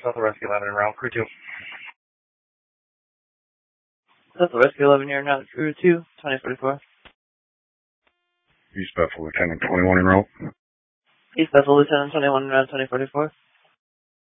South Rescue 11 en route, crew 2. South Rescue 11, you're now crew 2, 2044. East Bethel, Lieutenant 21 en route. East Bethel, Lieutenant 21 en route, 2044.